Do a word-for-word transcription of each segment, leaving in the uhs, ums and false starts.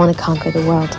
want to conquer the world.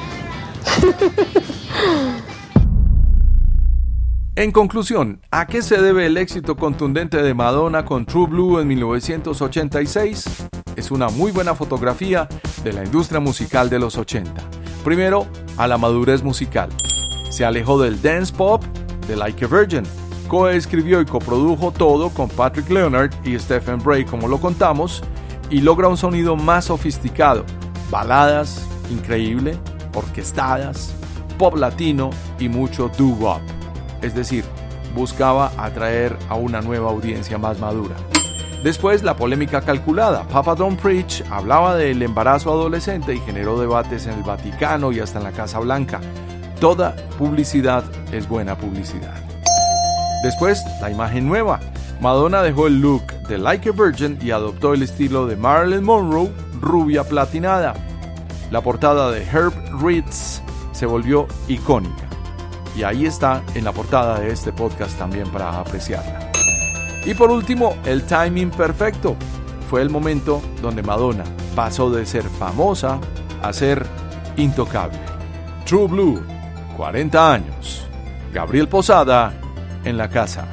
En conclusión, ¿a qué se debe el éxito contundente de Madonna con True Blue en mil novecientos ochenta y seis? Es una muy buena fotografía de la industria musical de los ochenta. Primero, a la madurez musical. Se alejó del dance pop de Like a Virgin. Coescribió y coprodujo todo con Patrick Leonard y Stephen Bray, como lo contamos, y logra un sonido más sofisticado. Baladas, increíble, orquestadas, pop latino y mucho doo-wop. Es decir, buscaba atraer a una nueva audiencia más madura. Después, la polémica calculada. Papa Don't Preach hablaba del embarazo adolescente y generó debates en el Vaticano y hasta en la Casa Blanca. Toda publicidad es buena publicidad. Después, la imagen nueva. Madonna dejó el look de Like a Virgin y adoptó el estilo de Marilyn Monroe, rubia platinada. La portada de Herb Ritts se volvió icónica. Y ahí está en la portada de este podcast también para apreciarla. Y por último, el timing perfecto. Fue el momento donde Madonna pasó de ser famosa a ser intocable. True Blue, cuarenta años. Gabriel Posada, en la casa.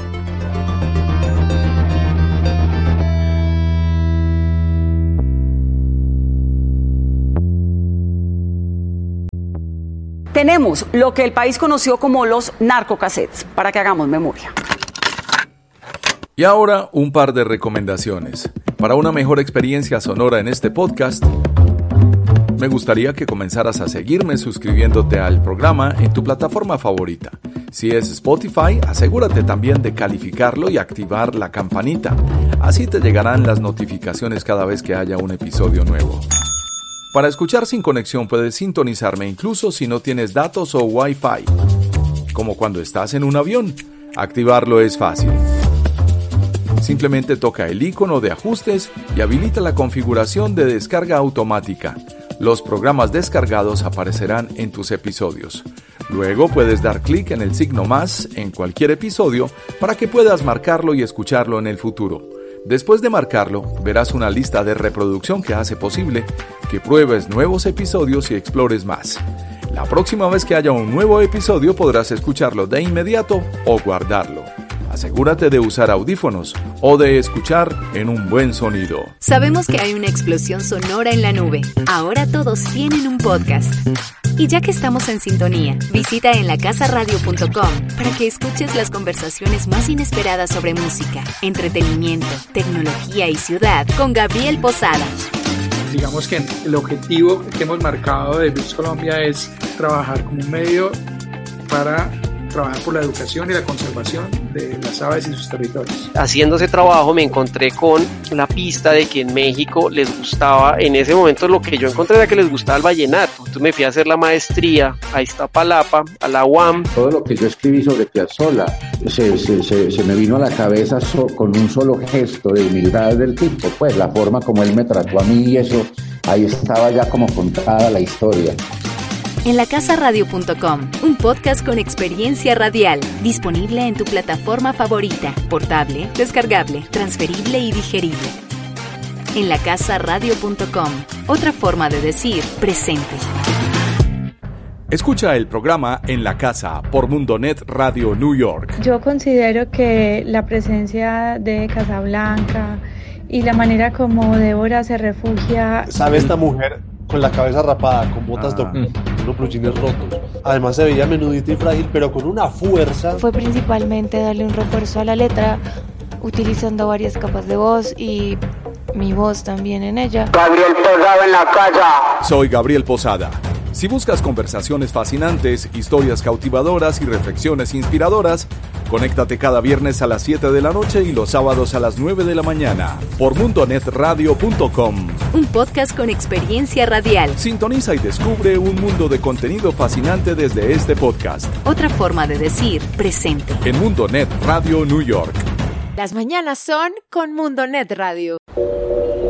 Tenemos lo que el país conoció como los narcocassettes, para que hagamos memoria. Y ahora un par de recomendaciones. Para una mejor experiencia sonora en este podcast, me gustaría que comenzaras a seguirme suscribiéndote al programa en tu plataforma favorita. Si es Spotify, asegúrate también de calificarlo y activar la campanita. Así te llegarán las notificaciones cada vez que haya un episodio nuevo. Para escuchar sin conexión puedes sintonizarme incluso si no tienes datos o Wi-Fi. Como cuando estás en un avión, activarlo es fácil. Simplemente toca el icono de ajustes y habilita la configuración de descarga automática. Los programas descargados aparecerán en tus episodios. Luego puedes dar clic en el signo más en cualquier episodio para que puedas marcarlo y escucharlo en el futuro. Después de marcarlo, verás una lista de reproducción que hace posible que pruebes nuevos episodios y explores más. La próxima vez que haya un nuevo episodio podrás escucharlo de inmediato o guardarlo. Asegúrate de usar audífonos o de escuchar en un buen sonido. Sabemos que hay una explosión sonora en la nube. Ahora todos tienen un podcast. Y ya que estamos en sintonía, visita en la casa radio punto com para que escuches las conversaciones más inesperadas sobre música, entretenimiento, tecnología y ciudad con Gabriel Posada. Digamos que el objetivo que hemos marcado de Beats Colombia es trabajar como un medio para trabajar por la educación y la conservación de las aves y sus territorios. Haciendo ese trabajo me encontré con la pista de que en México les gustaba, en ese momento lo que yo encontré era que les gustaba el vallenato. Entonces me fui a hacer la maestría a Iztapalapa, a la U A M. Todo lo que yo escribí sobre Piazzolla se, se, se, se me vino a la cabeza so, con un solo gesto de humildad del tipo, pues la forma como él me trató a mí y eso, ahí estaba ya como contada la historia. En la casa radio punto com, un podcast con experiencia radial, disponible en tu plataforma favorita, portable, descargable, transferible y digerible. En la casa radio punto com, otra forma de decir presente. Escucha el programa En la Casa por Mundonet Radio New York. Yo considero que la presencia de Casablanca y la manera como Débora se refugia... ¿Sabe esta mujer con la cabeza rapada, con botas ah. de unos blue jeans rotos? Además se veía menudita y frágil, pero con una fuerza. Fue principalmente darle un refuerzo a la letra, utilizando varias capas de voz y mi voz también en ella. Gabriel Posada en la casa. Soy Gabriel Posada. Si buscas conversaciones fascinantes, historias cautivadoras y reflexiones inspiradoras, conéctate cada viernes a las siete de la noche y los sábados a las nueve de la mañana por mundonet radio punto com. Un podcast con experiencia radial. Sintoniza y descubre un mundo de contenido fascinante desde este podcast. Otra forma de decir presente. En Mundonet Radio New York. Las mañanas son con Mundonet Radio.